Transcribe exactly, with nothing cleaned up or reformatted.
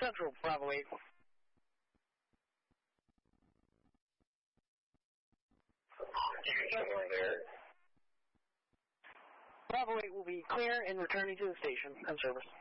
Central, Bravo eight. There. Bravo eight will be clear and returning to the station and service.